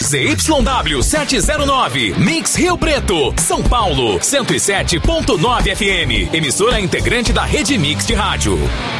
ZYW 709, Mix Rio Preto, São Paulo, 107.9 FM. Emissora integrante da Rede Mix de Rádio.